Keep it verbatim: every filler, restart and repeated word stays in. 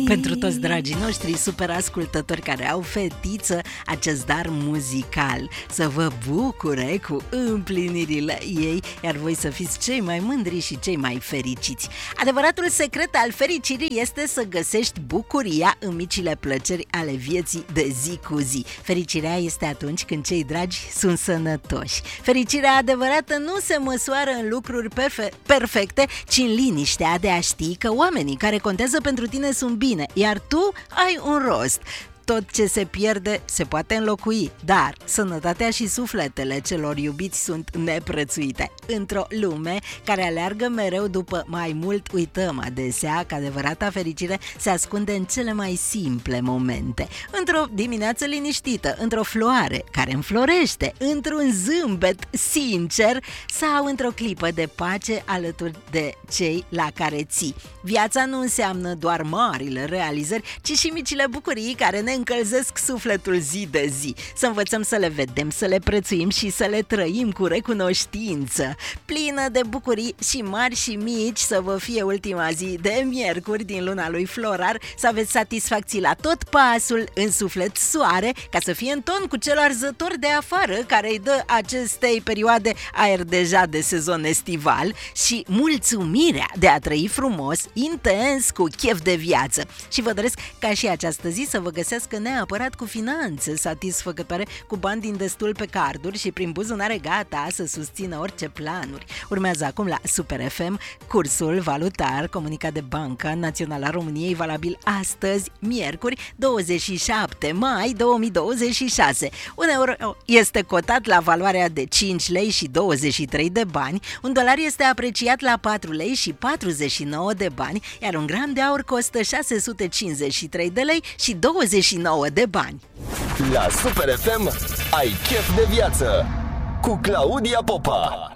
Pentru toți dragii noștri super ascultători care au fetiță, acest dar muzical să vă bucure cu împlinirile ei, iar voi să fiți cei mai mândri și cei mai fericiți. Adevăratul secret al fericirii este să găsești bucuria în micile plăceri ale vieții de zi cu zi. Fericirea este atunci când cei dragi sunt sănătoși. Fericirea adevărată nu se măsoară în lucruri perfe- perfecte, ci în liniștea de a ști că oamenii care contează pentru tine sunt bine, iar tu ai un rost. Tot ce se pierde se poate înlocui, dar sănătatea și sufletele celor iubiți sunt neprețuite. Într-o lume care aleargă mereu după mai mult, uităm adesea că adevărata fericire se ascunde în cele mai simple momente. Într-o dimineață liniștită, într-o floare care înflorește, într-un zâmbet sincer sau într-o clipă de pace alături de cei la care ții. Viața nu înseamnă doar marile realizări, ci și micile bucurii care ne încălzesc sufletul zi de zi. Să învățăm să le vedem, să le prețuim și să le trăim cu recunoștință. Plină de bucurii și mari și mici, să vă fie ultima zi de miercuri din luna lui Florar, să aveți satisfacții la tot pasul, în suflet soare, ca să fie în ton cu cel arzător de afară care îi dă acestei perioade aer deja de sezon estival și mulțumirea de a trăi frumos, intens, cu chef de viață. Și vă doresc ca și această zi să vă găsească neapărat cu finanțe satisfăcătoare, cu bani din destul pe carduri și prin buzunare gata să susțină orice planuri. Urmează acum la Super F M cursul valutar comunicat de Banca Națională a României, valabil astăzi, miercuri, douăzeci și șapte mai două mii douăzeci și șase. Un euro este cotat la valoarea de cinci lei și douăzeci și trei de bani, un dolar este apreciat la patru lei și patruzeci și nouă de bani, iar un gram de aur costă șase sute cincizeci și trei de lei și douăzeci și nouă de bani. La Super F M ai chef de viață cu Claudia Popa.